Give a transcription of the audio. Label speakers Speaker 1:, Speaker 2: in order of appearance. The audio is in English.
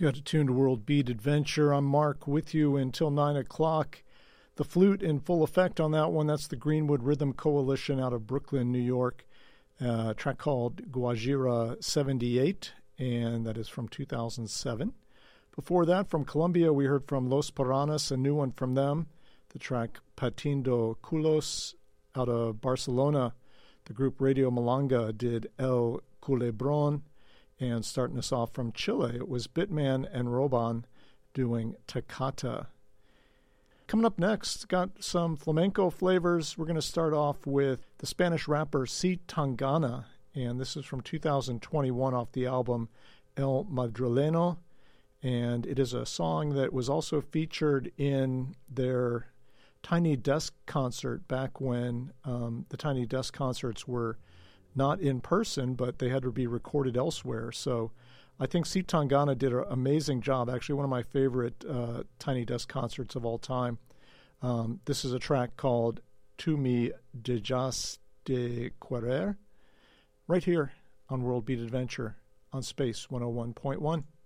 Speaker 1: You got to tune to World Beat Adventure. I'm Mark with you until 9 o'clock. The flute in full effect on that one. That's the Greenwood Rhythm Coalition out of Brooklyn, New York. A track called Guajira 78, and that is from 2007. Before that, from Colombia, we heard from Los Piranhas, a new one from them. The track Patindo Culos out of Barcelona. The group Radio Malanga did El Culebron. And starting us off from Chile, it was Bitman and Roban doing Takata. Coming up next, got some flamenco flavors. We're going to start off with the Spanish rapper C. Tangana, and this is from 2021 off the album El Madrileno. And it is a song that was also featured in their Tiny Desk concert back when the Tiny Desk concerts were not in person, but they had to be recorded elsewhere. So I think C. Tangana did an amazing job. Actually, one of my favorite Tiny Desk concerts of all time. This is a track called Tu me dejas de querer, right here on World Beat Adventure on Space 101.1.